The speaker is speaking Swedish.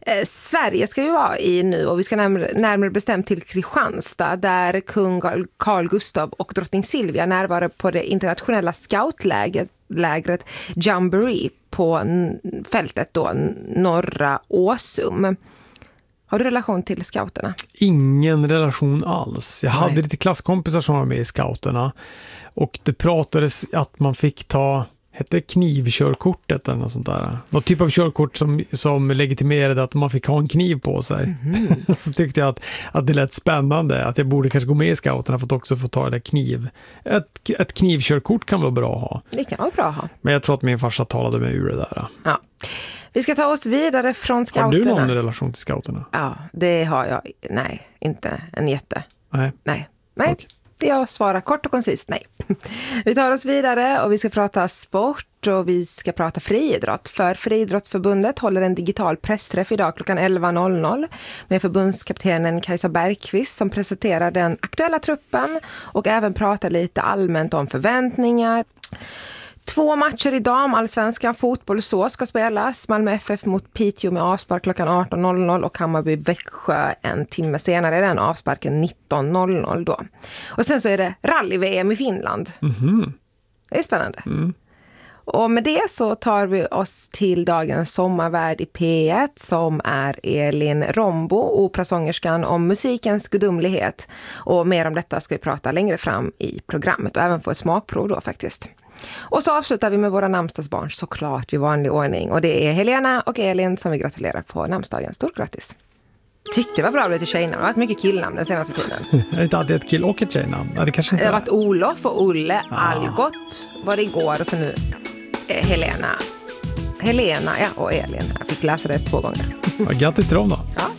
Sverige ska vi vara i nu och vi ska närmare bestämt till Kristianstad där kung Carl Gustaf och drottning Silvia närvarar på det internationella scoutlägret Jamboree på fältet då, Norra Åsum. Har du relation till scouterna? Ingen relation alls. Jag hade lite klasskompisar som var med i scouterna och det pratades att man fick ta knivkörkortet eller något sånt där. Något typ av körkort som legitimerade att man fick ha en kniv på sig. Så tyckte jag att det lät spännande att jag borde kanske gå med i scouterna för att också få ta det ett knivkörkort kan vara bra att ha. Det kan vara bra att ha. Men jag tror att min farsa talade mig ur det där. Ja. Vi ska ta oss vidare från scouterna. Har du någon relation till scouterna? Ja, det har jag. Nej, inte en jätte. Nej. Okay. Jag svarar kort och koncist nej. Vi tar oss vidare och vi ska prata sport och vi ska prata friidrott. För Friidrottsförbundet håller en digital pressträff idag klockan 11.00 med förbundskaptenen Kajsa Bergqvist som presenterar den aktuella truppen och även pratar lite allmänt om förväntningar. 2 matcher i damallsvenskan fotboll så ska spelas. Malmö FF mot Piteå med avspark klockan 18.00 och Hammarby-Växjö en timme senare är den avsparken 19.00 då. Och sen så är det rally-VM i Finland. Det är spännande. Och med det så tar vi oss till dagens sommarvärd i P1 som är Elin Rombo, operasångerskan om musikens gudomlighet. Och mer om detta ska vi prata längre fram i programmet och även få ett smakprov då faktiskt. Och så avslutar vi med våra namnsdagsbarn såklart i vanlig ordning. Och det är Helena och Elin som vi gratulerar på namnsdagen. Stort grattis! Tyckte det var bra att bli till tjejnamn. Det har varit mycket killnamn den senaste tiden. Det är inte alltid ett kill och ett tjejnamn. Det kanske inte det har varit Olof och Olle, Algot var det igår och så nu Helena och Elin. Jag fick läsa det 2 gånger. Grattis till dem då. Ja.